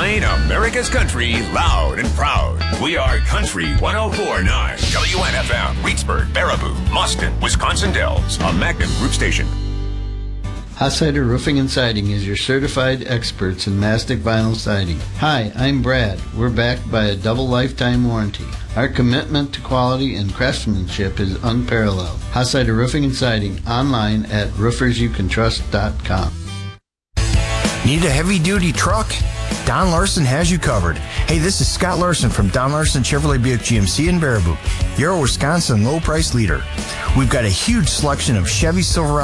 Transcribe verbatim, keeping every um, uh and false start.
Playing America's country loud and proud. We are Country one oh four point nine. W N F M, Reedsburg, Baraboo, Mustin, Wisconsin Dells. A Magnum Group station. Hossider Roofing and Siding is your certified experts in mastic vinyl siding. Hi, I'm Brad. We're backed by a double lifetime warranty. Our commitment to quality and craftsmanship is unparalleled. Hossider Roofing and Siding, online at roofers you can trust dot com. Need a heavy-duty truck? Don Larson has you covered. Hey, this is Scott Larson from Don Larson Chevrolet Buick G M C in Baraboo, your Wisconsin low-price leader. We've got a huge selection of Chevy Silverado